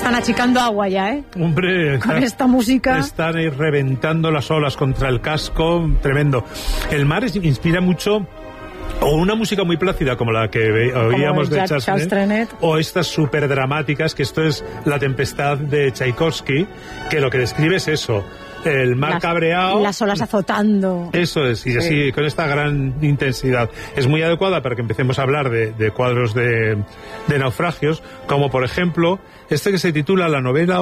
Están achicando agua ya, ¿eh? Hombre, con esta música. Están ahí reventando las olas contra el casco, tremendo. El mar inspira mucho, o una música muy plácida como la que oíamos de Charles Trenet, o estas súper dramáticas, que esto es La tempestad de Tchaikovsky, que lo que describe es eso. El mar cabreado, las olas azotando. Eso es, y así, con esta gran intensidad. Es muy adecuada para que empecemos a hablar de cuadros de naufragios, como por ejemplo este que se titula La novena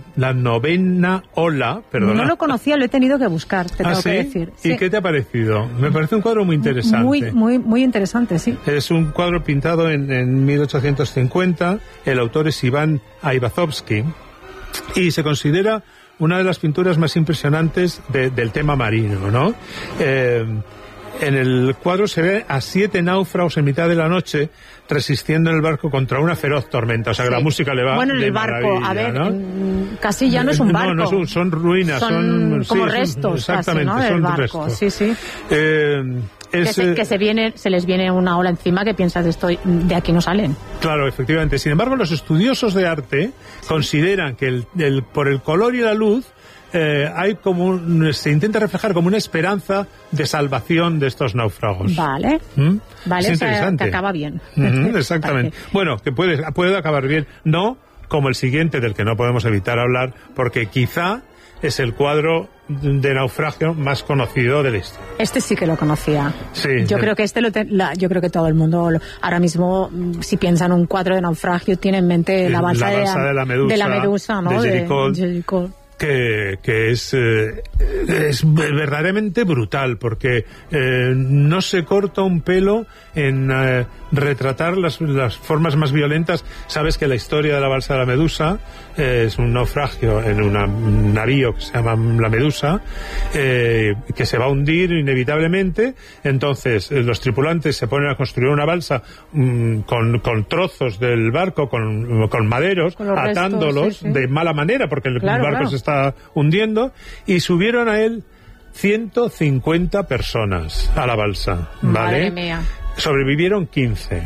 ola, perdona. No lo conocía, lo he tenido que buscar, te tengo ¿sí? que decir. ¿Y qué te ha parecido? Me parece un cuadro muy interesante. Muy interesante, sí. Es un cuadro pintado en 1850, el autor es Iván Aivazovsky, y se considera una de las pinturas más impresionantes del tema marino, ¿no? En el cuadro se ve a 7 náufragos en mitad de la noche resistiendo en el barco contra una feroz tormenta. O sea, que la música le va bueno, en el barco, a ver, ¿no? Casi ya no es un barco. No, son ruinas. Son como restos, exactamente, casi, ¿no? son del barco. restos. Sí, sí. Que se les viene una ola encima que piensas de aquí no salen. Claro, efectivamente. Sin embargo, los estudiosos de arte consideran que por el color y la luz hay se intenta reflejar como una esperanza de salvación de estos náufragos. Vale. Vale, es o sea, interesante. que acaba bien. Exactamente. Vale. Bueno, que puede acabar bien. No como el siguiente, del que no podemos evitar hablar, porque quizá es el cuadro de naufragio más conocido de la historia. Este sí que lo conocía. Sí. Yo creo que yo creo que todo el mundo ahora mismo, si piensa en un cuadro de naufragio, tiene en mente la balsa de la Medusa, ¿no? De Géricault. Que es verdaderamente brutal, porque no se corta un pelo en retratar las formas más violentas. Sabes que la historia de la balsa de la Medusa es un naufragio en un navío que se llama la Medusa, que se va a hundir inevitablemente. Entonces los tripulantes se ponen a construir una balsa con trozos del barco, con maderos, atándolos de mala manera, porque el barco se está hundiendo, y subieron a él 150 personas a la balsa, ¿vale? Madre mía. Sobrevivieron 15.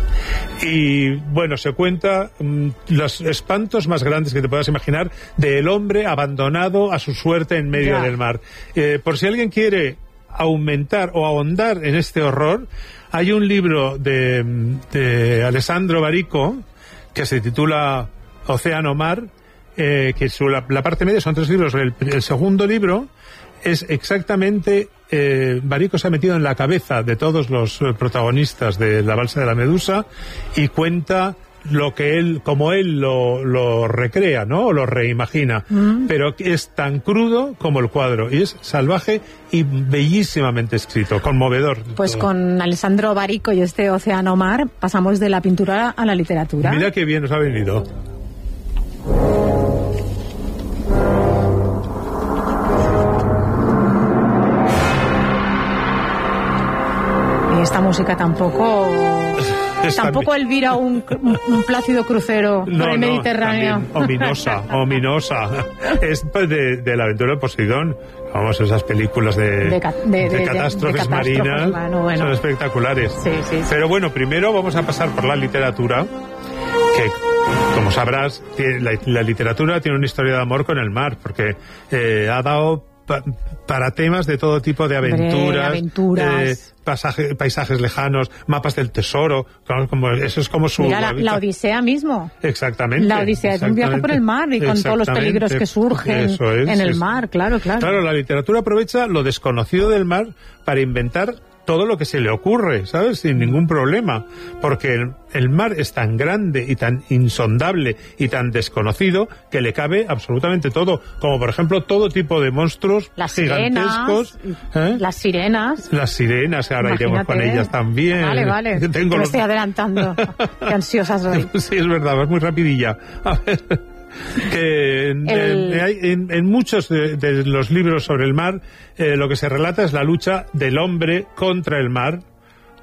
Y bueno, se cuenta los espantos más grandes que te puedas imaginar del hombre abandonado a su suerte en medio del mar. Por si alguien quiere aumentar o ahondar en este horror, hay un libro de Alessandro Barico que se titula Océano Mar, que la parte media son 3 libros. El segundo libro es exactamente Barico se ha metido en la cabeza de todos los protagonistas de la balsa de la Medusa y cuenta como él lo recrea, ¿no? O lo reimagina, pero es tan crudo como el cuadro, y es salvaje y bellísimamente escrito, conmovedor. Pues con Alessandro Barico y este Océano Mar pasamos de la pintura a la literatura. Mira qué bien nos ha venido. Esta música tampoco elvira un plácido crucero por el Mediterráneo. Ominosa. Es de la aventura de Poseidón. Vamos, esas películas de catástrofes marinas son espectaculares. Sí. Pero bueno, primero vamos a pasar por la literatura, que, como sabrás, la literatura tiene una historia de amor con el mar, porque ha dado para temas de todo tipo de aventuras. Paisajes lejanos, mapas del tesoro, eso es como su... Mira, la Odisea mismo. Exactamente. La Odisea es un viaje por el mar y con todos los peligros que surgen en el mar, claro. Claro, la literatura aprovecha lo desconocido del mar para inventar todo lo que se le ocurre, ¿sabes? Sin ningún problema, porque el mar es tan grande y tan insondable y tan desconocido que le cabe absolutamente todo, como por ejemplo todo tipo de monstruos gigantescos. Las sirenas, ahora iremos con ellas también. Vale, me estoy adelantando. Qué ansiosa soy. Sí, es verdad, vas muy rapidilla. A ver, que en muchos de los libros sobre el mar lo que se relata es la lucha del hombre contra el mar,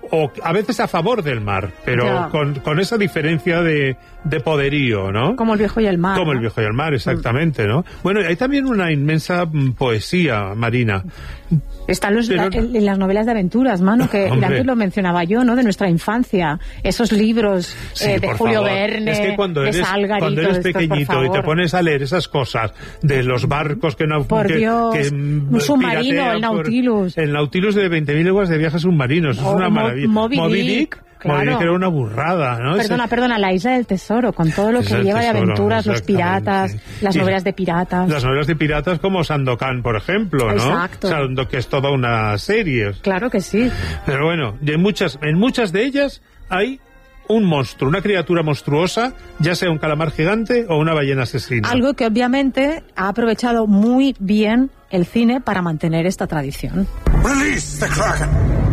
o a veces a favor del mar, pero con esa diferencia de poderío, ¿no? Como el viejo y el mar. Como el viejo y el mar, exactamente, ¿no? Bueno, hay también una inmensa poesía marina. Están las novelas de aventuras, mano, que antes lo mencionaba yo, ¿no? De nuestra infancia. Esos libros de Julio Verne, es que cuando eres pequeñito y te pones a leer esas cosas de los barcos que no... Por Dios, un submarino, el Nautilus. El Nautilus de 20.000 leguas de viajes submarinos, es una maravilla. Moby Dick. Claro. Moby Dick era una burrada, ¿no? Perdona, la Isla del Tesoro, con todo lo que lleva de aventuras, los piratas, las novelas de piratas. Las novelas de piratas como Sandokan, por ejemplo, ¿no? Exacto. O sea, que es toda una serie. Claro que sí. Pero bueno, en muchas de ellas hay un monstruo, una criatura monstruosa, ya sea un calamar gigante o una ballena asesina. Algo que obviamente ha aprovechado muy bien el cine para mantener esta tradición. Release the Kraken.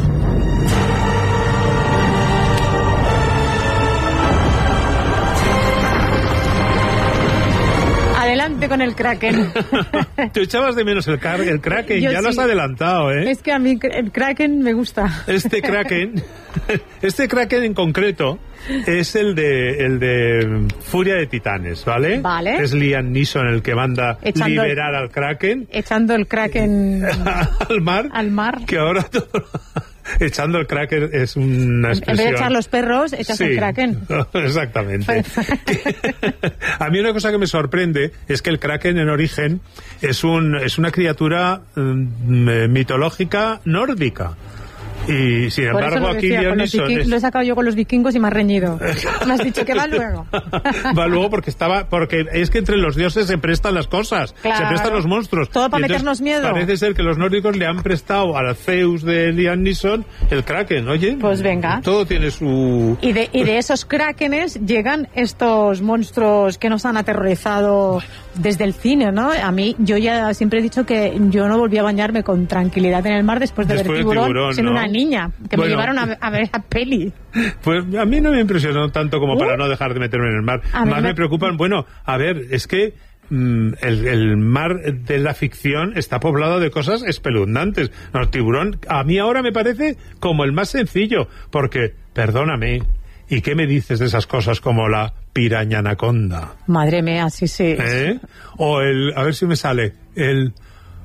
Adelante con el Kraken. Te echabas de menos el Kraken, ya lo has adelantado, ¿eh? Es que a mí el Kraken me gusta. Este Kraken en concreto es el de Furia de Titanes, ¿vale? Vale. Es Liam Neeson el que manda liberar al Kraken. Echando el Kraken al mar. Al mar. Que ahora todo... Echando el Kraken es una expresión... En vez de echar los perros, echas el Kraken. Exactamente. A mí una cosa que me sorprende es que el Kraken en origen es una criatura mitológica nórdica. Y sin embargo aquí Liam Neeson lo he sacado yo con los vikingos y me has reñido. Me has dicho que va luego. Va luego porque es que entre los dioses se prestan las cosas, claro. Se prestan los monstruos. Todo para meternos miedo. Parece ser que los nórdicos le han prestado al Zeus de Liam Neeson el Kraken, oye. Pues venga. Todo tiene su... Y de esos Krakenes llegan estos monstruos que nos han aterrorizado desde el cine, ¿no? A mí, yo ya siempre he dicho que yo no volví a bañarme con tranquilidad en el mar después de ver Tiburón, siendo una niña, que me llevaron a ver esa peli. Pues a mí no me impresionó tanto como para no dejar de meterme en el mar. Más me preocupan, es que el mar de la ficción está poblado de cosas espeluznantes. El Tiburón a mí ahora me parece como el más sencillo, porque, perdóname, ¿y qué me dices de esas cosas como la piraña anaconda? Madre mía, sí. O a ver si me sale, el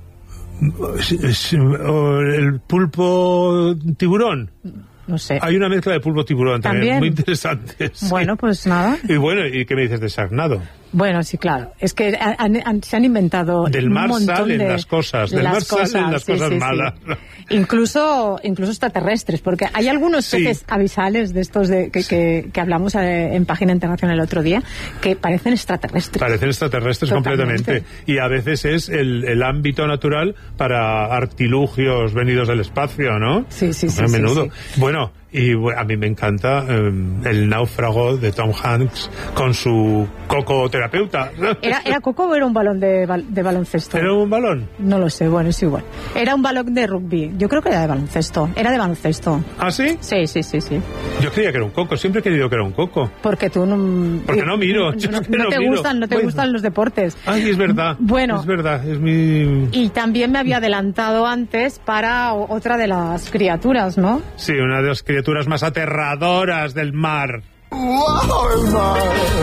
pulpo tiburón. No sé. Hay una mezcla de pulpo tiburón también muy interesante. Sí. Bueno, pues nada. ¿Y qué me dices de sarnado? Bueno, sí, claro. Es que se han inventado del mar un montón salen las cosas, del mar salen las cosas malas. Sí. Incluso extraterrestres, porque hay algunos peces abisales de estos que hablamos en Página Internacional el otro día, que parecen extraterrestres. Parecen extraterrestres completamente. Y a veces es el ámbito natural para artilugios venidos del espacio, ¿no? Sí. A menudo. Sí. Bueno, y a mí me encanta el náufrago de Tom Hanks con su coco terapeuta. ¿Era coco o era un balón de baloncesto? ¿Era un balón? No lo sé, bueno, es igual. Era un balón de rugby. Yo creo que era de baloncesto. Era de baloncesto. ¿Ah, sí? Sí. Yo creía que era un coco. Siempre he querido que era un coco. Porque tú no... Porque no miro. No te gustan los deportes. Ay, es verdad. Bueno. Es verdad, es mi... Y también me había adelantado antes para otra de las criaturas, ¿no? Sí, una de las criaturas más aterradoras del mar. ¡Wow, el mar!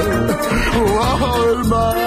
¡Wow, el mar!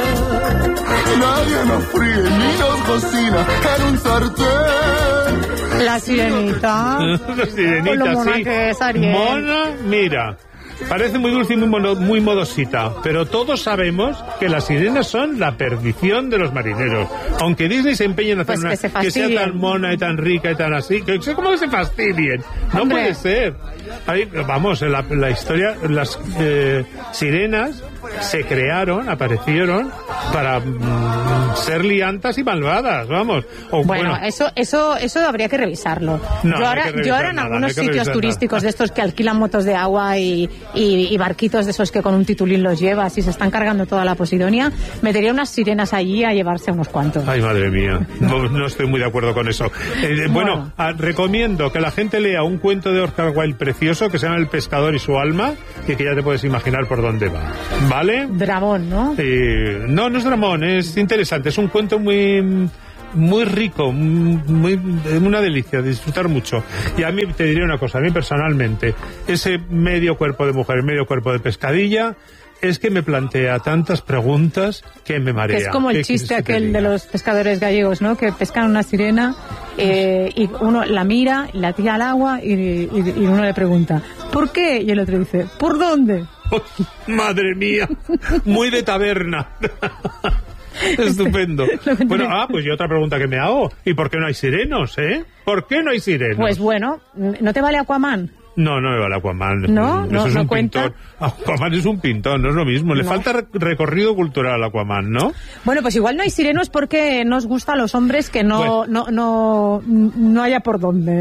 Nadie nos fríe ni nos cocina en un sartén. La sirenita. La sirenita, con lo mona sí. Que es Ariel. Mona, mira. Parece muy dulce y muy modosita, pero todos sabemos que las sirenas son la perdición de los marineros. Aunque Disney se empeña en hacer que sea tan mona y tan rica y tan así, ¿cómo que se fastidien? No puede ser. Ahí, vamos, la historia, las sirenas se crearon, aparecieron para ser liantas y malvadas, vamos. Bueno, eso habría que revisarlo. Yo ahora en algunos sitios turísticos de estos que alquilan motos de agua y barquitos de esos que con un titulín los llevas y se están cargando toda la Posidonia, metería unas sirenas allí a llevarse a unos cuantos. Ay, madre mía, no estoy muy de acuerdo con eso. Bueno, recomiendo que la gente lea un cuento de Oscar Wilde precioso que se llama El pescador y su alma, que ya te puedes imaginar por dónde va. ¿Vale? Dramón, ¿no? No es dramón, es interesante. Es un cuento muy muy rico, una delicia, disfrutar mucho. Y a mí te diré una cosa, a mí personalmente, ese medio cuerpo de mujer, medio cuerpo de pescadilla, es que me plantea tantas preguntas que me marea. Que es como el chiste aquel de los pescadores gallegos, ¿no? Que pescan una sirena y uno la mira, la tira al agua y uno le pregunta ¿por qué? Y el otro dice ¿por dónde? Oh, madre mía, muy de taberna. Estupendo. Bueno, pues y otra pregunta que me hago, ¿y por qué no hay sirenos, ¿Por qué no hay sirenos? Pues bueno, ¿no te vale Aquaman? No me vale Aquaman. ¿No? Eso es ¿No un cuenta? pintor. Aquaman es un pintor, no es lo mismo. Le falta recorrido cultural a Aquaman, ¿no? Bueno, pues igual no hay sirenos porque nos gusta a los hombres que no haya por dónde.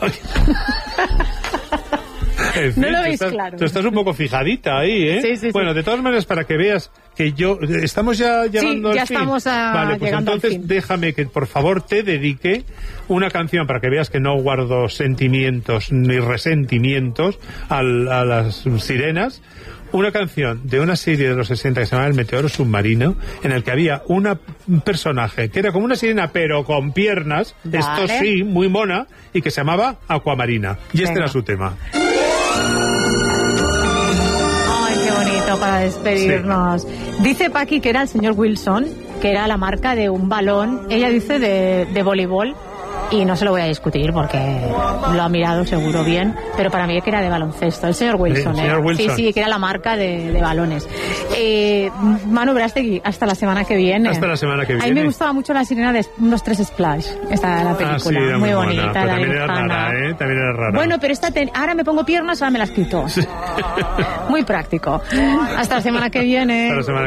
En fin, no lo veis claro. Tú estás un poco fijadita ahí, Sí. Bueno, de todas maneras, para que veas que yo... ¿Estamos ya llegando al fin? Sí, ya estamos Vale, pues llegando entonces al fin. déjame que, por favor, te dedique una canción para que veas que no guardo sentimientos ni resentimientos a las sirenas. Una canción de una serie de los 60 que se llama El Meteoro Submarino, en el que había un personaje que era como una sirena, pero con piernas, vale. Esto sí, muy mona, y que se llamaba Aquamarina. Y este era su tema. Ay, qué bonito para despedirnos. Sí. Dice Paqui que era el señor Wilson, que era la marca de un balón, ella dice de voleibol, y no se lo voy a discutir porque lo ha mirado seguro bien, pero para mí que era de baloncesto, el señor Wilson. Wilson. Sí, que era la marca de balones. Manu Brastegui, hasta la semana que viene. Hasta la semana que viene. A mí me gustaba mucho la sirena de unos 3 Splash, esta de la película. Sí, era muy bonita. Pero también era rara, También era rara. Bueno, pero ahora me pongo piernas, ahora me las quito. Sí. Muy práctico. Hasta la semana que viene. Hasta la semana